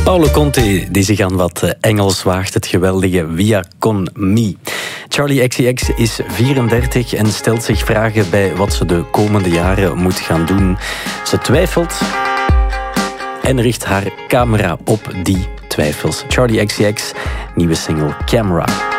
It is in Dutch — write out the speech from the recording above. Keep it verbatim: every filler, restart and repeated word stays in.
Paolo Conte, die zich aan wat Engels waagt, het geweldige Via Con Me. Charli X C X is vierendertig en stelt zich vragen bij wat ze de komende jaren moet gaan doen. Ze twijfelt en richt haar camera op die twijfels. Charli X C X, nieuwe single Camera.